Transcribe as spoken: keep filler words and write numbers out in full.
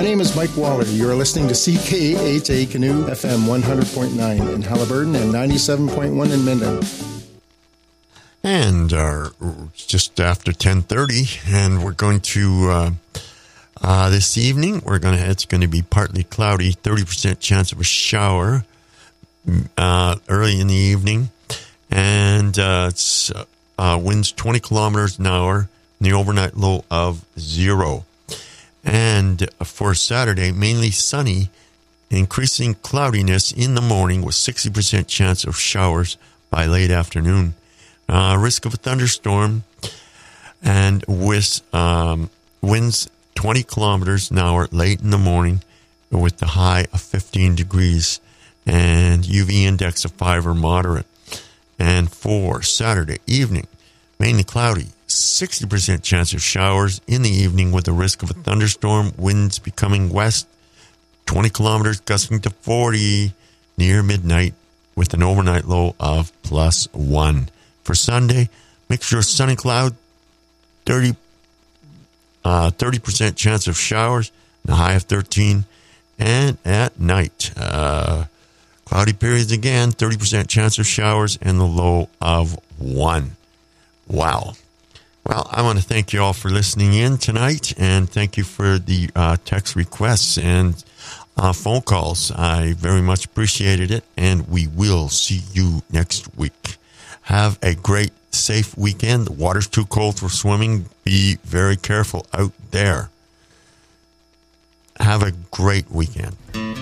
My name is Mike Waller. You're listening to C K H A Canoe F M one hundred point nine in Halliburton and ninety-seven point one in Minden. And uh, it's just after ten thirty, and we're going to, uh, uh, this evening, we're going to, it's going to be partly cloudy, thirty percent chance of a shower uh, early in the evening, and uh, it's uh, winds twenty kilometers an hour, and the overnight low of zero. And for Saturday, mainly sunny, increasing cloudiness in the morning with sixty percent chance of showers by late afternoon. Uh, risk of a thunderstorm, and with um, winds twenty kilometers an hour late in the morning with the high of fifteen degrees and U V index of five or moderate. And for Saturday evening, mainly cloudy, sixty percent chance of showers in the evening with the risk of a thunderstorm, winds becoming west, twenty kilometers gusting to forty near midnight with an overnight low of plus one. For Sunday, mixture of sun and cloud, thirty, uh, thirty percent chance of showers, and a high of thirteen. And at night, uh, cloudy periods again, thirty percent chance of showers, and the low of one. Wow. Well, I want to thank you all for listening in tonight, and thank you for the uh, text requests and uh, phone calls. I very much appreciated it, and we will see you next week. Have a great, safe weekend. The water's too cold for swimming. Be very careful out there. Have a great weekend.